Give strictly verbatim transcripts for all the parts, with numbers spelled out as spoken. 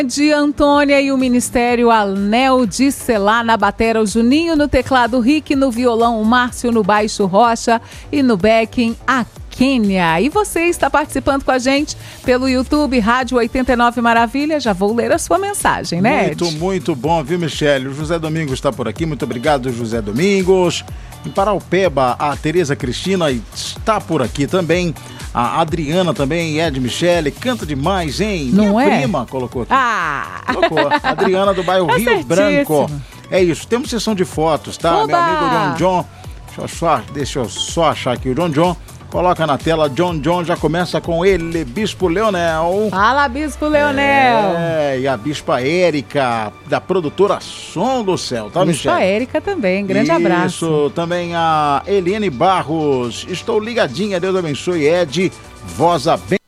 De Antônia e o Ministério Anel de Selá na batera, o Juninho no teclado, o Rick no violão, o Márcio no baixo, Rocha e no backing, a Kênia. E você está participando com a gente pelo YouTube, Rádio oitenta e nove Maravilha. Já vou ler a sua mensagem, né, Ed? Muito, muito bom, viu, Michele? O José Domingos está por aqui, muito obrigado, José Domingos. Em Paraupeba, a Tereza Cristina está por aqui também. A Adriana também, Ed, Michele, canta demais, hein? Não Minha é? prima colocou aqui. Ah! Colocou. Adriana do bairro Tá Rio certíssimo. Branco. É isso, temos sessão de fotos, tá? Oba! Meu amigo John John. Deixa eu, só, deixa eu só achar aqui o John John. Coloca na tela, John John já começa com ele, Bispo Leonel. Fala, Bispo Leonel! É, e a Bispa Érica, da produtora Som do Céu, tá, Michele? Bispa Érica também, grande Isso, abraço. Isso, também a Eliane Barros. Estou ligadinha, Deus abençoe, Ed. Voz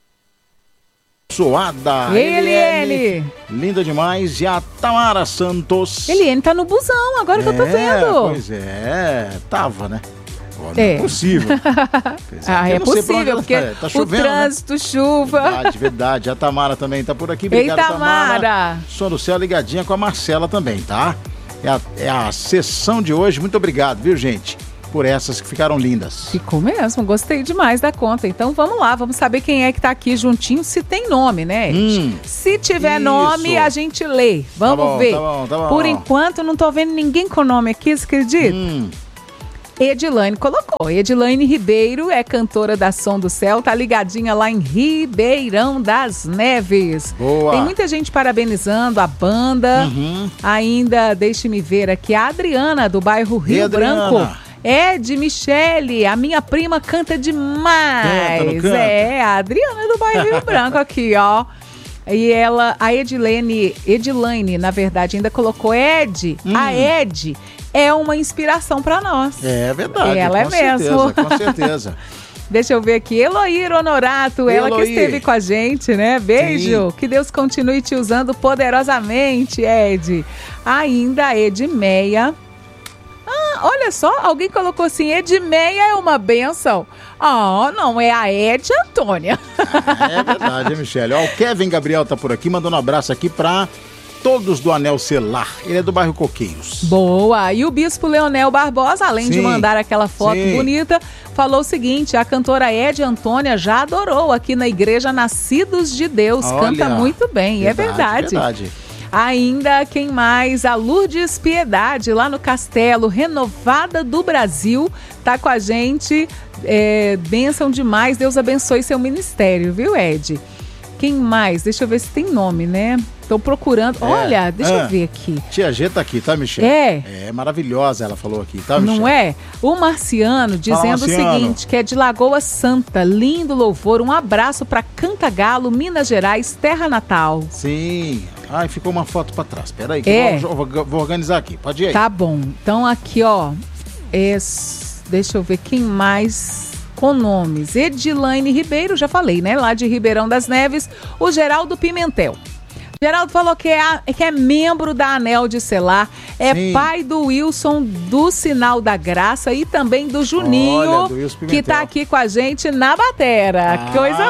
abençoada. Ei, Eliane! Linda demais. E a Tamara Santos. Eliane tá no busão, agora é, que eu tô vendo. Pois é, tava, né? Não É. é possível. Ah, é Eu não sei pra onde possível, ela porque tá. Tá o chovendo, né? trânsito, chuva. Verdade, verdade. A Tamara também tá por aqui. Ei, Obrigado, Tamara. Tamara. Som do Céu ligadinha com a Marcela também, tá? É a, é a sessão de hoje. Muito obrigado, viu, gente? Por essas que ficaram lindas. Ficou mesmo, gostei demais da conta. Então vamos lá, vamos saber quem é que tá aqui juntinho, se tem nome, né, Ed? Hum, se tiver isso. nome, a gente lê. Vamos Tá bom, ver. tá bom, tá bom. Por enquanto, não tô vendo ninguém com nome aqui, você acredita? Hum. Edilane colocou. Edilane Ribeiro é cantora da Som do Céu, tá ligadinha lá em Ribeirão das Neves. Boa. Tem muita gente parabenizando a banda. Uhum. Ainda, deixe-me ver aqui, a Adriana, do bairro Rio Adriana? Branco. Ed, Michele, a minha prima canta demais. Canta, não canta? É, a Adriana do bairro Rio Branco aqui, ó. E ela, a Edilene, Edilane, na verdade, ainda colocou Ed. Hum. A Ed é uma inspiração pra nós. É verdade. Ela com é mesmo. Certeza, com certeza. Deixa eu ver aqui. Eloir Honorato, ela que Eloir. esteve com a gente, né? Beijo. Sim. Que Deus continue te usando poderosamente, Ed. Ainda a Edmeia. Ah, olha só, alguém colocou assim, Edmeia é uma bênção. Ah, não, é a Ed Antônia. É verdade, Michele. Ó, o Kevin Gabriel tá por aqui, mandando um abraço aqui pra todos do Anel Celar. Ele é do bairro Coqueiros. Boa! E o Bispo Leonel Barbosa, além de Sim, mandar aquela foto sim. bonita, falou o seguinte: a cantora Ed Antônia já adorou aqui na igreja Nascidos de Deus. Olha, canta muito bem, é verdade. verdade. Ainda quem mais? A Lourdes Piedade, lá no Castelo Renovada do Brasil, tá com a gente. É, bênção demais, Deus abençoe seu ministério, viu, Ed? Quem mais? Deixa eu ver se tem nome, né? Tô procurando. É. Olha, deixa Ah. eu ver aqui. Tia G tá aqui, tá, Michele? É. É maravilhosa, ela falou aqui, tá, Michele? Não é? O Marciano dizendo Marciano. o seguinte, que é de Lagoa Santa, lindo louvor, um abraço para Cantagalo, Minas Gerais, terra natal. Sim. Ai, ficou uma foto pra trás. Pera aí, que É. eu vou, vou- vou organizar aqui. Pode ir aí. Tá bom, então aqui ó, é, deixa eu ver quem mais com nomes. Edilane Ribeiro, já falei, né? Lá de Ribeirão das Neves, o Geraldo Pimentel. Geraldo falou que é, a- que é membro da Anel de Celar, é Sim. pai do Wilson do Sinal da Graça e também do Juninho, Olha, do Wilson que Pimentel. tá aqui com a gente na batera. Ah, Coisa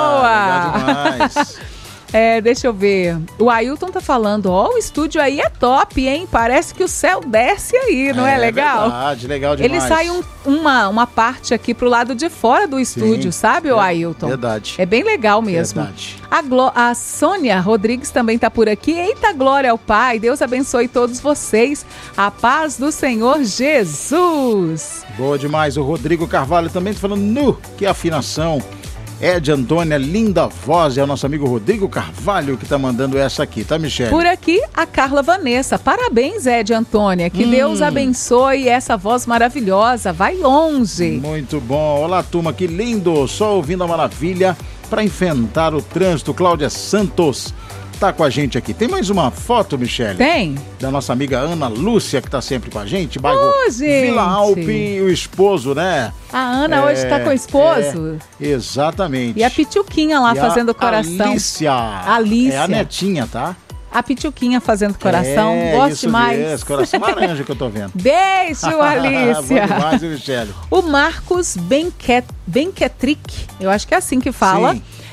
boa! legal demais. É, deixa eu ver. O Ailton tá falando, ó, o estúdio aí é top, hein? Parece que o céu desce aí, não é, legal? Verdade, legal Ele demais. sai um- uma, uma parte aqui pro lado de fora do estúdio, Sim, sabe, o é- Ailton? Verdade. É bem legal mesmo. Verdade. A, Glo- a Sônia Rodrigues também tá por aqui. Eita, glória ao Pai. Deus abençoe todos vocês. A paz do Senhor Jesus. Boa demais. O Rodrigo Carvalho também tá falando nu, que afinação. Ed Antônia, linda voz. É o nosso amigo Rodrigo Carvalho que tá mandando essa aqui, tá, Michele? Por aqui, a Carla Vanessa. Parabéns, Ed Antônia. Que Hum. Deus abençoe essa voz maravilhosa. Vai longe. Muito bom. Olá, turma, que lindo. Só ouvindo a maravilha para enfrentar o trânsito. Cláudia Santos tá com a gente aqui. Tem mais uma foto, Michele? Tem? Da nossa amiga Ana Lúcia, que tá sempre com a gente. Bairro Ô, gente. Vila Alpe, e o esposo, né? A Ana hoje tá com o esposo. É, exatamente. E a Pituquinha lá E fazendo a coração. Alicia. Alicia. É a netinha, tá? A Pituquinha fazendo coração. É, Gosto isso demais. mesmo, coração laranja que eu tô vendo. Beijo, Alicia. Bom demais, hein, Michele? O Marcos Benquet, Benquetric, eu acho que é assim que fala. Sim.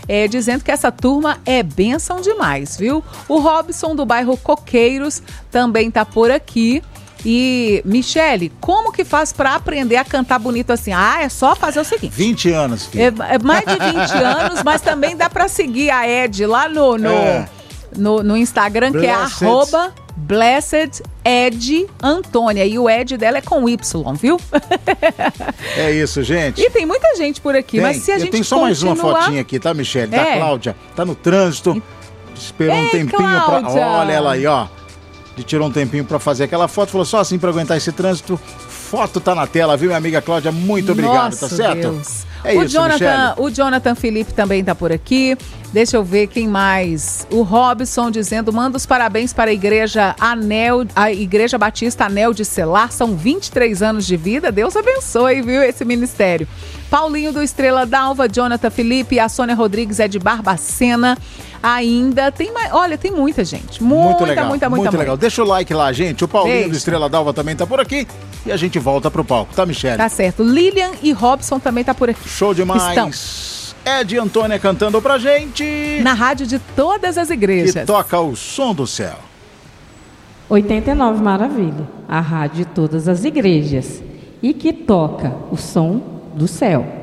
é, dizendo que essa turma é bênção demais, viu? O Robson do bairro Coqueiros também tá por aqui. E, Michele, como que faz para aprender a cantar bonito assim? Ah, é só fazer o seguinte. vinte anos, filho. É, é mais de vinte anos, mas também dá para seguir a Ed lá no, no, é. no, no Instagram, Blessed. Que é arroba Blessed Ed Antônia. E o Ed dela é com Y, viu? É isso, gente. E tem muita gente por aqui, tem. Mas se a Eu gente tenho só continuar... mais uma fotinha aqui, tá, Michele? Da é. Cláudia. Tá no trânsito, esperou Ei, um tempinho Cláudia. pra... Olha ela aí, ó. Tirou um tempinho pra fazer aquela foto, falou só assim pra aguentar esse trânsito. Foto tá na tela, viu, minha amiga Cláudia? Muito obrigado, Nossa, tá certo? Deus. É o isso, Jonathan, Michele. o Jonathan Felipe também tá por aqui. Deixa eu ver quem mais. O Robson dizendo: manda os parabéns para a igreja Anel, a Igreja Batista Anel de Selar. São vinte e três anos de vida. Deus abençoe, viu, esse ministério. Paulinho do Estrela d'Alva, Jonathan Felipe, a Sônia Rodrigues é de Barbacena. Ainda tem mais. Olha, tem muita gente. Muita, muito legal, muita, muita, muito legal. muita. Deixa o like lá, gente. O Paulinho Beijo. do Estrela d'Alva também tá por aqui. E a gente volta pro palco, tá, Michele? Tá certo. Lilian e Robson também tá por aqui. Show demais. Estão. Ed Antônia cantando pra gente. Na rádio de todas as igrejas. Que toca o som do céu. oitenta e nove Maravilha. A rádio de todas as igrejas. E que toca o som do céu.